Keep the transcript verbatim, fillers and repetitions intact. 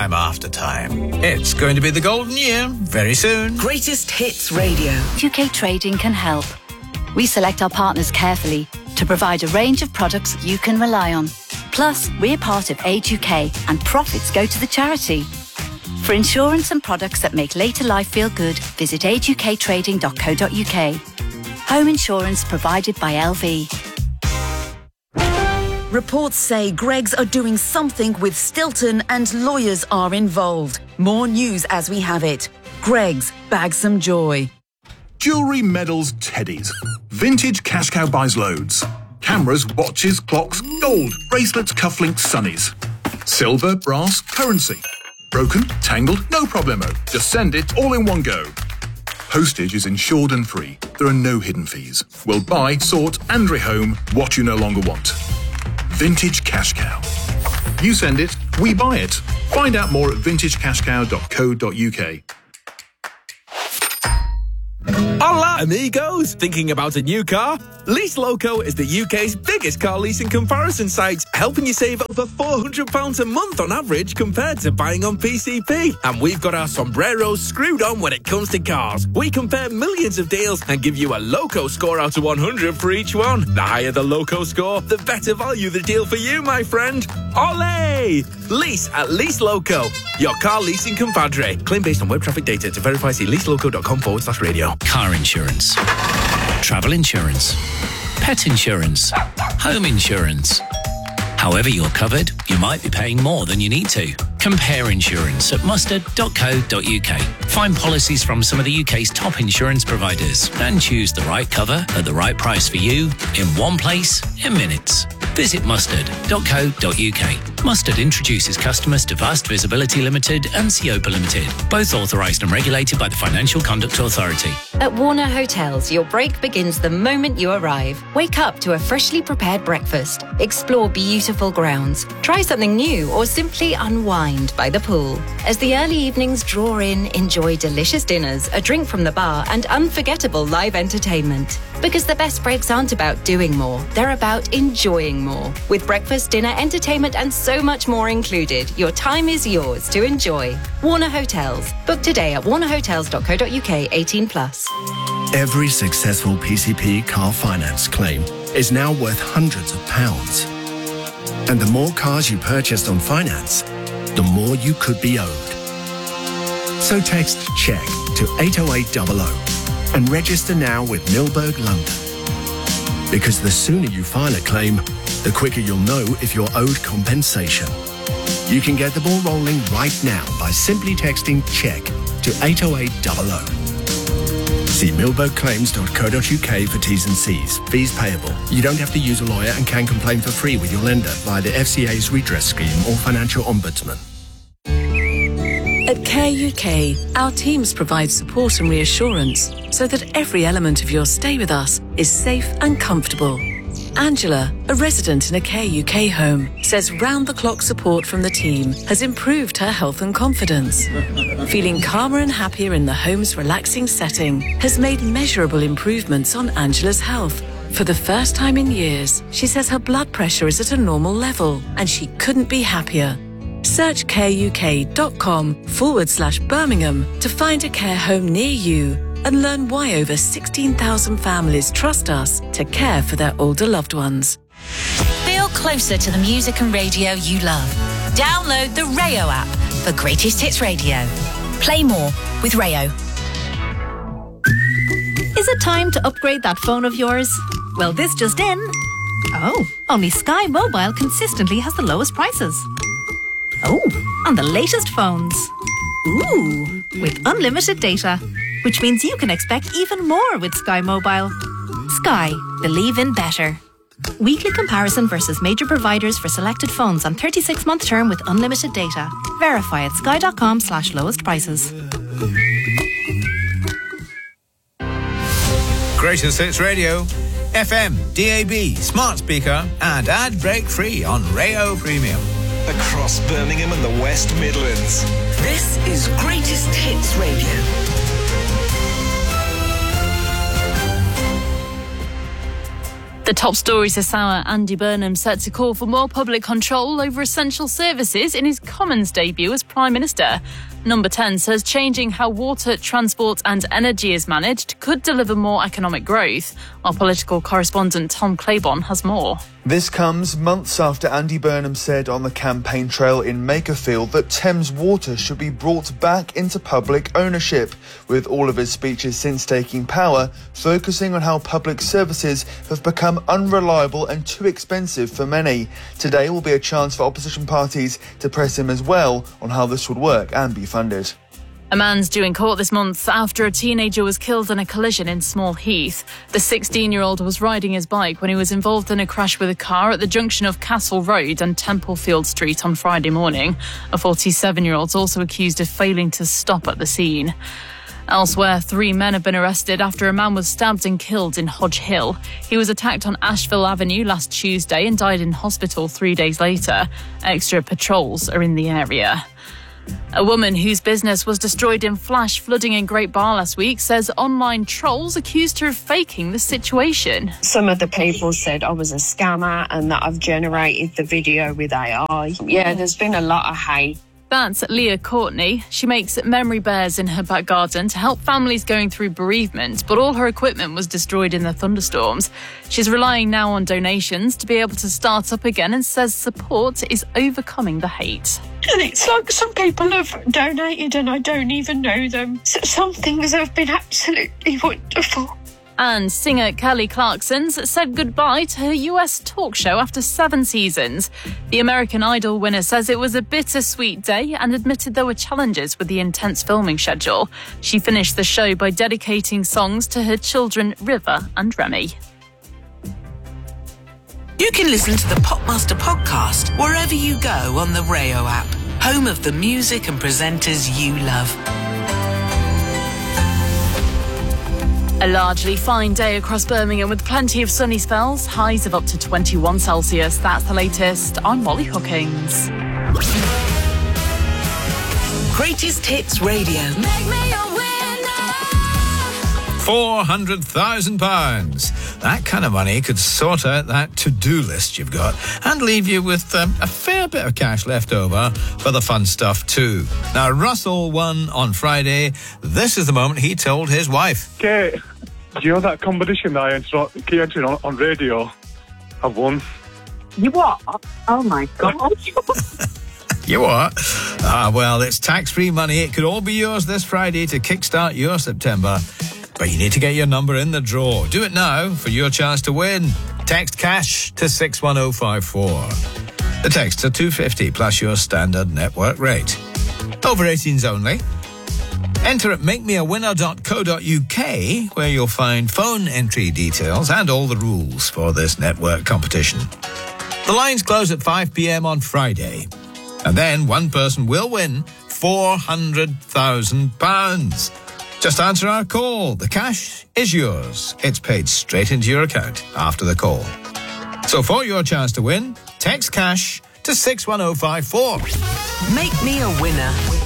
time after time. It's going to be the golden year very soon. Greatest Hits Radio. U K Trading can help. We select our partners carefully to provide a range of products you can rely on. Plus, we're part of Age U K and profits go to the charity. For insurance and products that make later life feel good, visit age u k trading dot co dot u k. Home insurance provided by L V. Reports say Greggs are doing something with Stilton and lawyers are involved. More news as we have it. Greggs, bag some joy. Jewellery, medals, teddies. Vintage Cash Cow buys loads. Cameras, watches, clocks, gold, bracelets, cufflinks, sunnies. Silver, brass, currency. Broken, tangled, no problemo. Just send it all in one go. Postage is insured and free. There are no hidden fees. We'll buy, sort and rehome what you no longer want. Vintage Cash Cow. You send it, we buy it. Find out more at vintage cash cow dot co dot u k. Hola, amigos! Thinking about a new car? Lease Loco is the U K's biggest car leasing comparison site, helping you save over four hundred pounds a month on average compared to buying on P C P. And we've got our sombreros screwed on when it comes to cars. We compare millions of deals and give you a Loco score out of one hundred for each one. The higher the Loco score, the better value the deal for you, my friend. Olé! Lease at Lease Loco, your car leasing compadre. Claim based on web traffic data. To verify, see leaseloco.com forward slash radio. Car insurance, travel insurance, pet insurance, home insurance. However you're covered, you might be paying more than you need to. Compare insurance at mustard dot co dot u k. Find policies from some of the U K's top insurance providers and choose the right cover at the right price for you in one place in minutes. Visit mustard dot co dot u k. Mustard introduces customers to Vast Visibility Limited and Seopa Limited, both authorised and regulated by the Financial Conduct Authority. At Warner Hotels, your break begins the moment you arrive. Wake up to a freshly prepared breakfast, explore beautiful grounds, try something new, or simply unwind by the pool. As the early evenings draw in, enjoy delicious dinners, a drink from the bar, and unforgettable live entertainment. Because the best breaks aren't about doing more, they're about enjoying more. With breakfast, dinner, entertainment, and so much more included, your time is yours to enjoy. Warner Hotels. Book today at warner hotels dot co dot u k. eighteen plus. Every successful P C P car finance claim is now worth hundreds of pounds. And the more cars you purchased on finance, the more you could be owed. So text CHECK to eight oh eight hundred and register now with Milberg London. Because the sooner you file a claim, the quicker you'll know if you're owed compensation. You can get the ball rolling right now by simply texting CHECK to eight oh eight hundred. See milberg claims dot co dot u k for T's and C's. Fees payable. You don't have to use a lawyer and can complain for free with your lender via the F C A's redress scheme or financial ombudsman. At Care U K, our teams provide support and reassurance so that every element of your stay with us is safe and comfortable. Angela, a resident in a Care U K home, says round-the-clock support from the team has improved her health and confidence. Feeling calmer and happier in the home's relaxing setting has made measurable improvements on Angela's health. For the first time in years, she says her blood pressure is at a normal level and she couldn't be happier. Search careuk.com forward slash Birmingham to find a care home near you and learn why over sixteen thousand families trust us to care for their older loved ones. Feel closer to the music and radio you love. Download the Rayo app for Greatest Hits Radio. Play more with Rayo. Is it time to upgrade that phone of yours? Well, this just in. Oh, only Sky Mobile consistently has the lowest prices. Oh, on the latest phones. Ooh, with unlimited data, which means you can expect even more with Sky Mobile. Sky, believe in better. Weekly comparison versus major providers for selected phones on thirty-six month term with unlimited data. Verify at sky.com slash lowest prices. Greatest Hits Radio. F M, D A B, smart speaker, and ad break free on Rayo Premium. Across Birmingham and the West Midlands. This is Greatest Hits Radio. The top stories this hour. Andy Burnham set to call for more public control over essential services in his Commons debut as Prime Minister. Number ten says changing how water, transport and energy is managed could deliver more economic growth. Our political correspondent Tom Claiborne has more. This comes months after Andy Burnham said on the campaign trail in Makerfield that Thames Water should be brought back into public ownership, with all of his speeches since taking power focusing on how public services have become unreliable and too expensive for many. Today will be a chance for opposition parties to press him as well on how this would work and be funded. A man's due in court this month after a teenager was killed in a collision in Small Heath. The sixteen-year-old was riding his bike when he was involved in a crash with a car at the junction of Castle Road and Templefield Street on Friday morning. A forty-seven-year-old is also accused of failing to stop at the scene. Elsewhere, three men have been arrested after a man was stabbed and killed in Hodge Hill. He was attacked on Ashville Avenue last Tuesday and died in hospital three days later. Extra patrols are in the area. A woman whose business was destroyed in flash flooding in Great Barr last week says online trolls accused her of faking the situation. Some of the people said I was a scammer and that I've generated the video with A I. Yeah, there's been a lot of hate. That's Leah Courtney. She makes memory bears in her back garden to help families going through bereavement, but all her equipment was destroyed in the thunderstorms. She's relying now on donations to be able to start up again and says support is overcoming the hate. And it's like some people have donated and I don't even know them. Some things have been absolutely wonderful. And singer Kelly Clarkson said goodbye to her U S talk show after seven seasons. The American Idol winner says it was a bittersweet day and admitted there were challenges with the intense filming schedule. She finished the show by dedicating songs to her children River and Remy. You can listen to the Popmaster podcast wherever you go on the Rayo app, home of the music and presenters you love. A largely fine day across Birmingham with plenty of sunny spells, highs of up to twenty-one Celsius. That's the latest. I'm Molly Hookings. Greatest Hits Radio. Make me a four hundred thousand pounds. That kind of money could sort out that to-do list you've got and leave you with um, a fair bit of cash left over for the fun stuff too. Now, Russell won on Friday. This is the moment he told his wife. Kate, do you know that competition that I entered, keep entering on, on radio? I've won. You what? Oh my God. You what? Ah, well, it's tax-free money. It could all be yours this Friday to kickstart your September. But you need to get your number in the draw. Do it now for your chance to win. Text CASH to six one oh five four. The texts are two pounds fifty plus your standard network rate. Over eighteens only. Enter at make me a winner dot co dot uk where you'll find phone entry details and all the rules for this network competition. The lines close at five p.m. on Friday. And then one person will win four hundred thousand pounds. Just answer our call. The cash is yours. It's paid straight into your account after the call. So for your chance to win, text CASH to six one oh five four. Make me a winner.